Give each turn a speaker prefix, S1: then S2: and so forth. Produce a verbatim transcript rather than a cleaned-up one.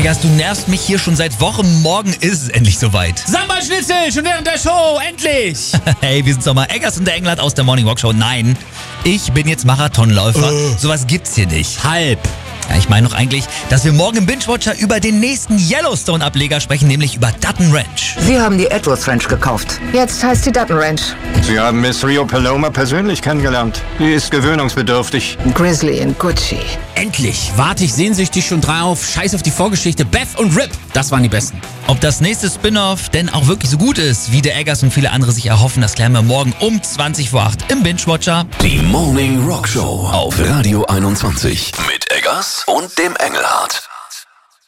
S1: Eggers, du nervst mich hier schon seit Wochen. Morgen ist es endlich soweit.
S2: Samba-Schnitzel, schon während der Show, endlich!
S1: Hey, wir sind Sommer. Eggers und der Engelhardt aus der Morning Rock Show. Nein, ich bin jetzt Marathonläufer.
S2: Uh.
S1: Sowas gibt's hier nicht.
S2: Halb.
S1: Ja, ich meine doch eigentlich, dass wir morgen im Binge-Watcher über den nächsten Yellowstone-Ableger sprechen, nämlich über Dutton Ranch.
S3: Sie haben die Edwards Ranch gekauft. Jetzt heißt sie Dutton Ranch.
S4: Sie haben Miss Rio Paloma persönlich kennengelernt. Sie ist gewöhnungsbedürftig.
S3: Grizzly in Gucci.
S2: Endlich. Warte ich sehnsüchtig schon drauf. Scheiß auf die Vorgeschichte. Beth und Rip, das waren die Besten.
S1: Ob das nächste Spin-Off denn auch wirklich so gut ist, wie der Eggers und viele andere sich erhoffen, das klären wir morgen um zwanzig vor acht im Binge-Watcher.
S5: Die Morning Rock Show auf Radio einundzwanzig mit Eggers und dem Engelhardt.